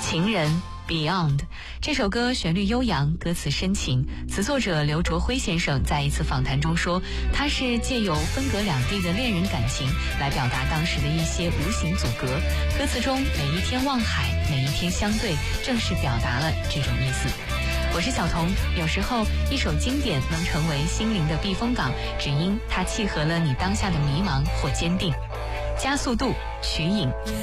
情人 Beyond 这首歌旋律悠扬，歌词深情。词作者刘卓辉先生在一次访谈中说，他是借由分隔两地的恋人感情来表达当时的一些无形阻隔。歌词中每一天望海，每一天相对，正是表达了这种意思。我是小童，有时候一首经典能成为心灵的避风港，只因它契合了你当下的迷茫或坚定。加速度，瞿颖。